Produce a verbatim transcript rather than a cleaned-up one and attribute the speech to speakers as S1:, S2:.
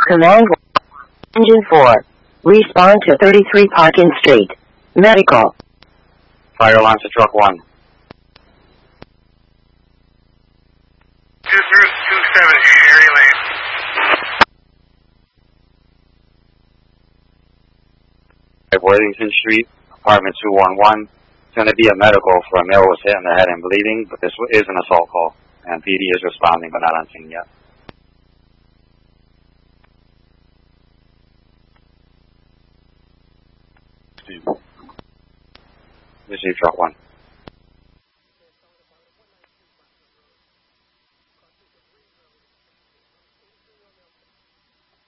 S1: Command Engine four. Respond to thirty-three Parkin Street. Medical.
S2: Fire alarm to truck one.
S3: two through two seventy, Sherry Lane.
S2: Worthington Street, apartment two one one. It's going to be a medical for a male was hit in the head and bleeding, but this is an assault call, and P D is responding, but not on scene yet. Receive truck one.